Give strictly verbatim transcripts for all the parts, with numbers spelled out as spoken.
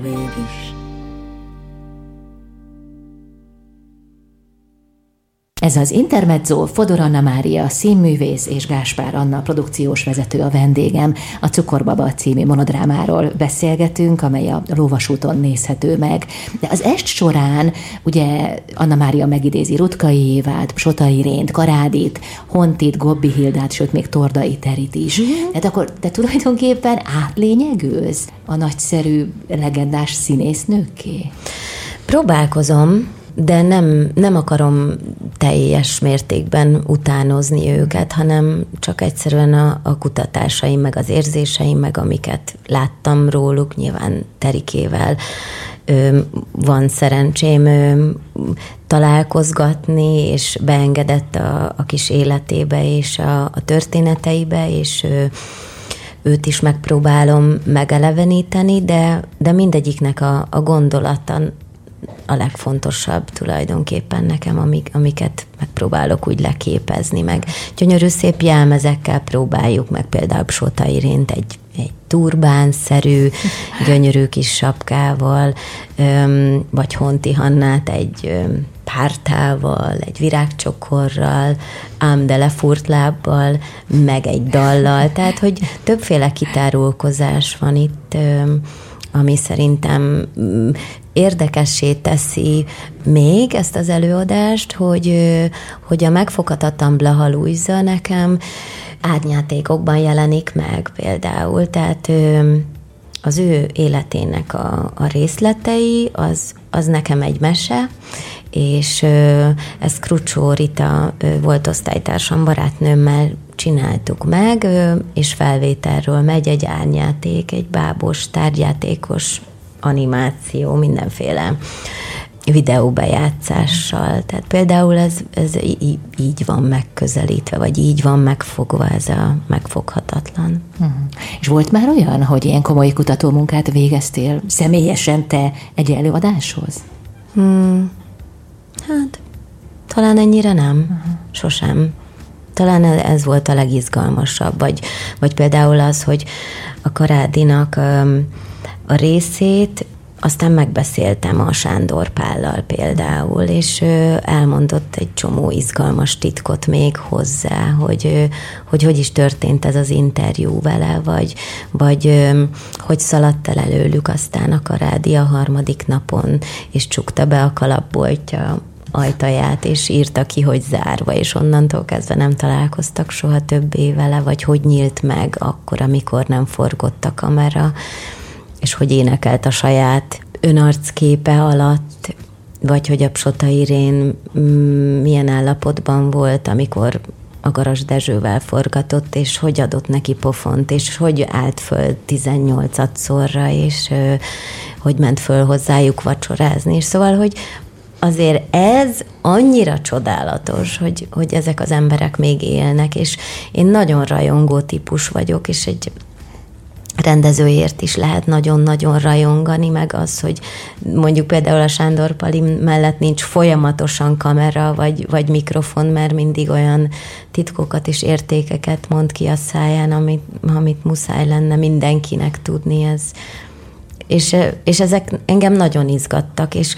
mégis. Ez az Intermezzo, Fodor Anna Mária, színművész és Gáspár Anna produkciós vezető a vendégem. A Cukorbaba című monodrámáról beszélgetünk, amely a Lóvasúton nézhető meg. De az est során ugye Anna Mária megidézi Ruttkai Évát, Psota Irént, Karádit, Hontit, Gobbi Hildát, sőt még Tordai Terit is. Mm. Tehát akkor te tulajdonképpen átlényegülsz a nagyszerű, legendás színésznőkké? Próbálkozom, de nem, nem akarom teljes mértékben utánozni őket, hanem csak egyszerűen a, a kutatásaim, meg az érzéseim, meg amiket láttam róluk, nyilván Terikével ö, van szerencsém ö, találkozgatni, és beengedett a, a kis életébe és a, a történeteibe, és ö, őt is megpróbálom megeleveníteni, de, de mindegyiknek a, a gondolata a legfontosabb tulajdonképpen nekem, amik, amiket megpróbálok úgy leképezni, meg gyönyörű szép jelmezekkel próbáljuk meg, például Psota Irént egy, egy turbánszerű, gyönyörű kis sapkával, vagy Honti Hannát egy pártával, egy virágcsokorral, ám de lefúrt lábbal, meg egy dallal, tehát, hogy többféle kitárulkozás van itt, ami szerintem érdekessé teszi még ezt az előadást, hogy, hogy a megfoghatatlan Blaha Lujza nekem árnyátékokban jelenik meg például, tehát az ő életének a, a részletei, az, az nekem egy mese, és ezt Krucsó Rita volt osztálytársam, barátnőmmel csináltuk meg, és felvételről megy egy árnyáték, egy bábos, tárgyátékos animáció, mindenféle videóbejátszással. Tehát például ez, ez így, így van megközelítve, vagy így van megfogva ez a megfoghatatlan. Hmm. És volt már olyan, hogy ilyen komoly kutatómunkát végeztél személyesen te egy előadáshoz? Hmm. Hát, talán ennyire nem. Uh-huh. Sosem. Talán ez volt a legizgalmasabb. Vagy, vagy például az, hogy a Karádinak a részét aztán megbeszéltem a Sándor Pállal például, és elmondott egy csomó izgalmas titkot még hozzá, hogy hogy, hogy is történt ez az interjú vele, vagy, vagy hogy szaladt el előlük aztán a Karádi a harmadik napon, és csukta be a kalapboltja ajtaját, és írta ki, hogy zárva, és onnantól kezdve nem találkoztak soha többé vele, vagy hogy nyílt meg akkor, amikor nem forgott a kamera, és hogy énekelt a saját önarcképe alatt, vagy hogy a Psota Irén milyen állapotban volt, amikor a Garas Dezsővel forgatott, és hogy adott neki pofont, és hogy állt föl tizennyolcadszorra, és hogy ment föl hozzájuk vacsorázni. És szóval, hogy azért ez annyira csodálatos, hogy, hogy ezek az emberek még élnek, és én nagyon rajongó típus vagyok, és egy rendezőért is lehet nagyon-nagyon rajongani, meg az, hogy mondjuk például a Sándor Pali mellett nincs folyamatosan kamera, vagy, vagy mikrofon, mert mindig olyan titkokat és értékeket mond ki a száján, amit, amit muszáj lenne mindenkinek tudni. Ez. És, és ezek engem nagyon izgattak, és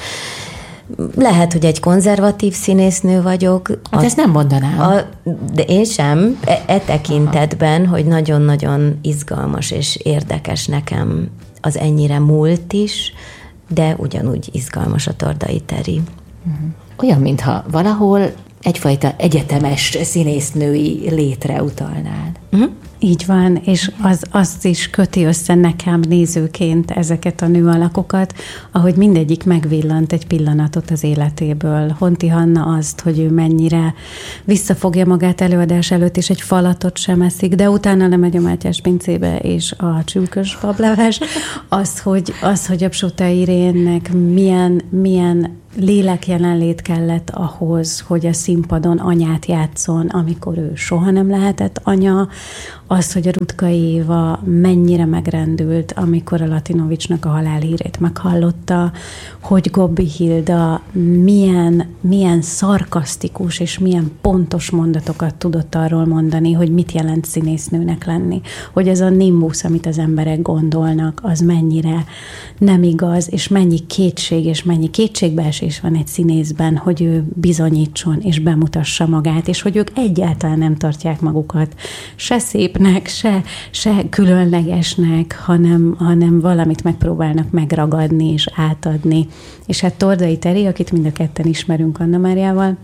lehet, hogy egy konzervatív színésznő vagyok. Hát a, ezt nem mondanám. A, de én sem, e, e tekintetben, aha, hogy nagyon-nagyon izgalmas és érdekes nekem az ennyire múlt is, de ugyanúgy izgalmas a Tordai Teri. Olyan, mintha valahol egyfajta egyetemes színésznői létre utalnál. Uh-huh. Így van, és az, azt is köti össze nekem nézőként ezeket a nőalakokat, ahogy mindegyik megvillant egy pillanatot az életéből. Honti Hanna azt, hogy ő mennyire visszafogja magát előadás előtt, és egy falatot sem eszik, de utána lemegy a Mátyás pincébe, és a csülkös bableves. Az, hogy, az, hogy a Psota Irénnek milyen, milyen lélek jelenlét kellett ahhoz, hogy a színpadon anyát játszon, amikor ő soha nem lehetett anya, az, hogy a Rutka Éva mennyire megrendült, amikor a Latinovicsnak a halálhírét meghallotta, hogy Gobbi Hilda milyen, milyen szarkasztikus és milyen pontos mondatokat tudott arról mondani, hogy mit jelent színésznőnek lenni. Hogy ez a nimbusz, amit az emberek gondolnak, az mennyire nem igaz, és mennyi kétség, és mennyi kétségbeesés van egy színészben, hogy ő bizonyítson, és bemutassa magát, és hogy ők egyáltalán nem tartják magukat se szépnek, se, se különlegesnek, hanem, hanem valamit megpróbálnak megragadni és átadni. És hát Tordai Teri, akit mind a ketten ismerünk Anna Máriával,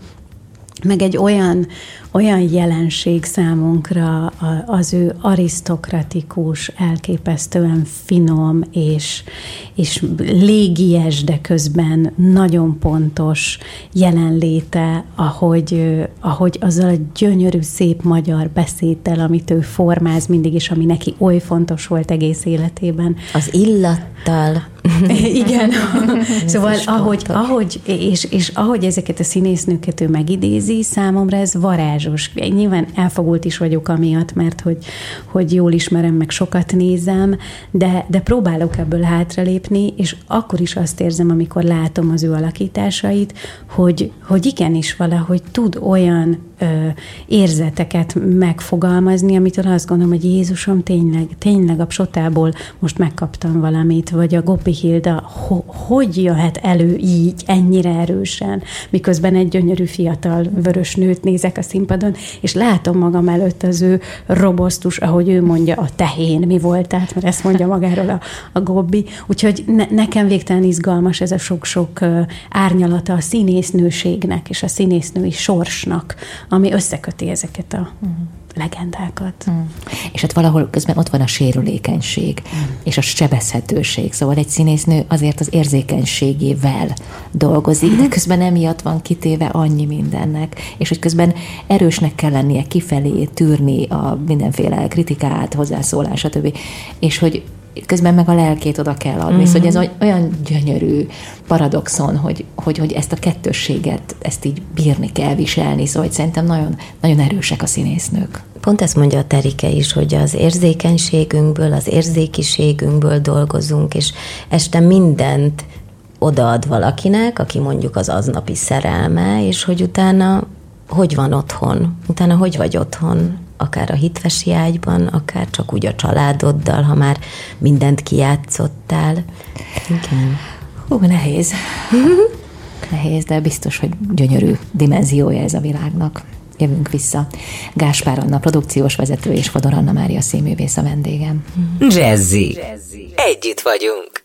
meg egy olyan, olyan jelenség számunkra az ő arisztokratikus, elképesztően finom és, és légies, de közben nagyon pontos jelenléte, ahogy, ahogy azzal a gyönyörű, szép magyar beszéddel, amit ő formáz mindig is, ami neki oly fontos volt egész életében. Az illattal. Igen. Szóval ahogy, ahogy, és, és ahogy ezeket a színésznőket ő megidézi, számomra ez varázsos. Nyilván elfogult is vagyok amiatt, mert hogy, hogy jól ismerem, meg sokat nézem, de, de próbálok ebből hátralépni, és akkor is azt érzem, amikor látom az ő alakításait, hogy, hogy igenis valahogy tud olyan ö, érzeteket megfogalmazni, amitől azt gondolom, hogy Jézusom, tényleg, tényleg a Psotából most megkaptam valamit, vagy a Gobbi Hilda, ho, hogy jöhet elő így, ennyire erősen, miközben egy gyönyörű fiatal vörös nőt nézek a színpadon, és látom magam előtt az ő robosztus, ahogy ő mondja, a tehén mi volt, tehát, mert ezt mondja magáról a, a Gobbi. Úgyhogy ne, nekem végtelen izgalmas ez a sok-sok árnyalata a színésznőségnek és a színésznői sorsnak, ami összeköti ezeket a legendákat. Mm. És hát valahol közben ott van a sérülékenység, mm. és a sebezhetőség. Szóval egy színésznő azért az érzékenységével dolgozik, de közben emiatt van kitéve annyi mindennek, és hogy közben erősnek kell lennie kifelé, tűrni a mindenféle kritikát, hozzászólás, stb. És hogy közben meg a lelkét oda kell adni. Mm-hmm. Szóval ez olyan gyönyörű paradoxon, hogy, hogy, hogy ezt a kettősséget, ezt így bírni kell viselni. Szóval szerintem nagyon, nagyon erősek a színésznők. Pont ezt mondja a Terike is, hogy az érzékenységünkből, az érzékiségünkből dolgozunk, és este mindent odaad valakinek, aki mondjuk az aznapi szerelme, és hogy utána hogy van otthon, utána hogy vagy otthon, akár a hitvesi ágyban, akár csak úgy a családoddal, ha már mindent kijátszottál. Igen. Hú, nehéz. Nehéz, de biztos, hogy gyönyörű dimenziója ez a világnak. Jövünk vissza. Gáspár Anna, produkciós vezető, és Fodor Anna Mária színművész a vendégem. Jazzy. Együtt vagyunk.